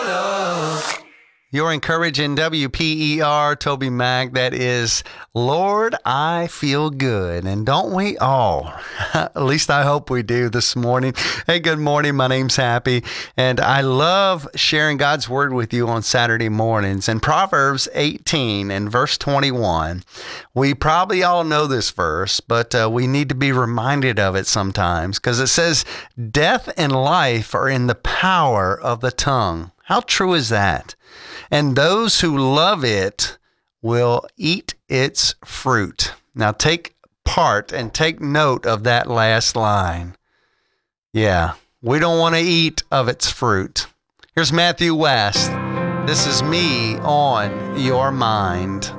You're encouraging WPER, Toby Mac. That is, Lord, I feel good. And don't we all? At least I hope we do this morning. Hey, good morning. My name's Happy. And I love sharing God's word with you on Saturday mornings. In Proverbs 18 and verse 21, we probably all know this verse, but we need to be reminded of it sometimes because it says, death and life are in the power of the tongue. How true is that? And those who love it will eat its fruit. Now take part and take note of that last line. Yeah, we don't want to eat of its fruit. Here's Matthew West. This is Me on Your Mind.